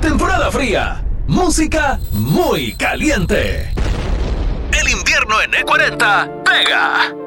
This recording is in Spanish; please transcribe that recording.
Temporada fría. Música muy caliente. El invierno en E40 pega.